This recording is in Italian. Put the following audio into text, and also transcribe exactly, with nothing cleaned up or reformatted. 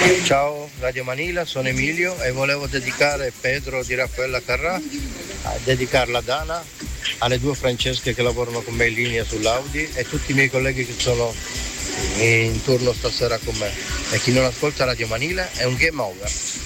Ciao Radio Manila, sono Emilio e volevo dedicare Pedro di Raffaella Carrà, a dedicarla a Dana, alle due Francesche che lavorano con me in linea sull'Audi e tutti i miei colleghi che sono in turno stasera con me. E chi non ascolta Radio Manila è un game over.